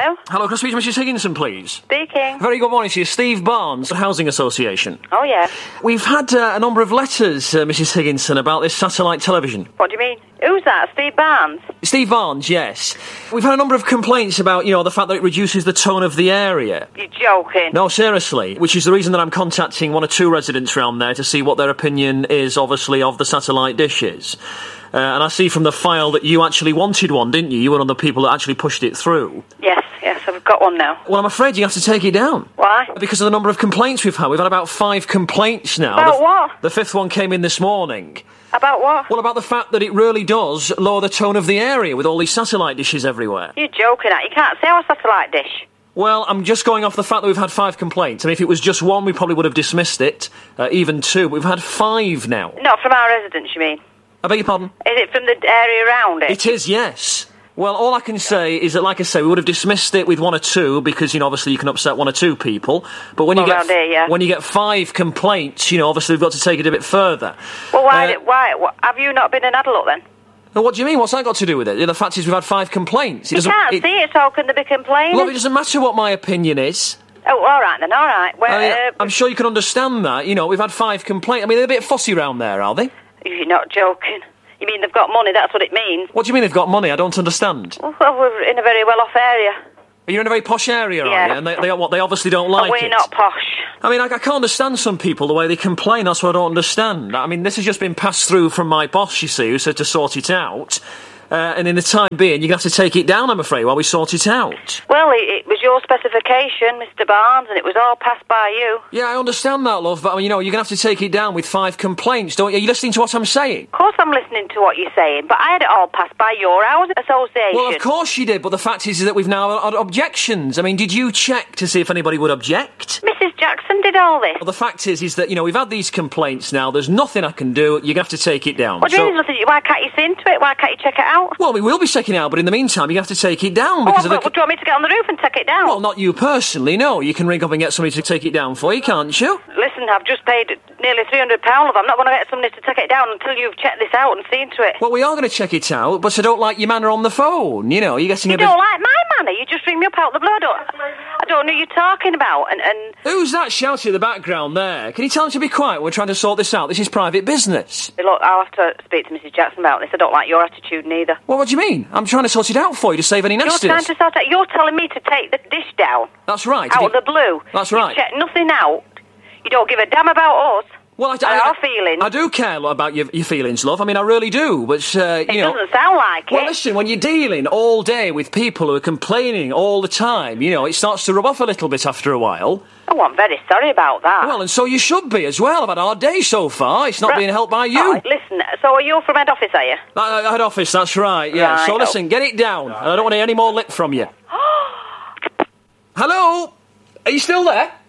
Hello? Hello, can I speak to Mrs Higginson, please? Speaking. Very good morning to you. Steve Barnes, Housing Association. Oh, yeah. We've had a number of letters, Mrs Higginson, about this satellite television. What do you mean? Who's that? Steve Barnes? Steve Barnes, yes. We've had a number of complaints about, the fact that it reduces the tone of the area. You're joking. No, seriously, which is the reason that I'm contacting one or two residents around there to see what their opinion is, obviously, of the satellite dishes. And I see from the file that you actually wanted one, didn't you? You were one of the people that actually pushed it through. Yes, I've got one now. Well, I'm afraid you have to take it down. Why? Because of the number of complaints we've had. We've had about 5 complaints now. About what? The 5th one came in this morning. About what? Well, about the fact that it really does lower the tone of the area with all these satellite dishes everywhere. You're joking. You can't say our satellite dish. Well, I'm just going off the fact that we've had 5 complaints. I mean, if it was just one, we probably would have dismissed it. Even 2. But we've had 5 now. Not from our residents, you mean? I beg your pardon? Is it from the area around it? It is, yes. Well, all I can say is that, like I say, we would have dismissed it with 1 or 2 because, obviously you can upset 1 or 2 people. But when you get 5 complaints, obviously we've got to take it a bit further. Well, why? Have you not been an adult then? Well, what do you mean? What's that got to do with it? The fact is we've had 5 complaints. You can't see it, so can they be complaining? Look, it doesn't matter what my opinion is. Oh, all right then, all right. Well, I'm sure you can understand that. We've had 5 complaints. I mean, they're a bit fussy round there, are they? You're not joking. You mean they've got money, that's what it means? What do you mean they've got money? I don't understand. Well, we're in a very well-off area. You're in a very posh area, yeah. are you? And they obviously don't like it. We're not posh. I mean, I can't understand some people, the way they complain. That's what I don't understand. I mean, this has just been passed through from my boss, you see, who said to sort it out. And in the time being, you're going to have to take it down, I'm afraid, while we sort it out. Well, it was your specification, Mr. Barnes, and it was all passed by you. Yeah, I understand that, love, but, I mean, you're going to have to take it down with 5 complaints, don't you? Are you listening to what I'm saying? Of course I'm listening to what you're saying, but I had it all passed by your housing association. Well, of course you did, but the fact is that we've now had objections. I mean, did you check to see if anybody would object? Mrs. Jackson did all this. Well, the fact is that, we've had these complaints now. There's nothing I can do. You're going to have to take it down. What do you mean there's nothing? Why can't you see into it? Why can't you check it out? Well, we will be checking it out, but in the meantime, you have to take it down. Because do you want me to get on the roof and take it down? Well, not you personally, no. You can ring up and get somebody to take it down for you, can't you? Listen, I've just paid nearly £300, love. I'm not going to get somebody to take it down until you've checked this out and seen to it. Well, we are going to check it out, but I don't like your manner on the phone. You're getting You don't like my manner? You just ring me up out the blue. I don't know who you're talking about. And who's that shouting in the background there? Can you tell him to be quiet? We're trying to sort this out. This is private business. Look, I'll have to speak to Mrs. Jackson about this. I don't like your attitude neither. Well, what do you mean? I'm trying to sort it out for you to save any nastiness. You're trying to sort out... You're telling me to take the dish down. That's right. Out of the blue. That's right. You check nothing out. You don't give a damn about us. Well, our feelings. I do care about your feelings, love. I mean, I really do, but, It doesn't sound like it. Well, listen, when you're dealing all day with people who are complaining all the time, it starts to rub off a little bit after a while. Oh, I'm very sorry about that. Well, and so you should be as well. I've had a hard day so far. It's not being helped by you. Oh, listen, so are you from head office, are you? Head office, that's right, yeah. Right, so listen, get it down. I don't want any more lip from you. Hello? Are you still there?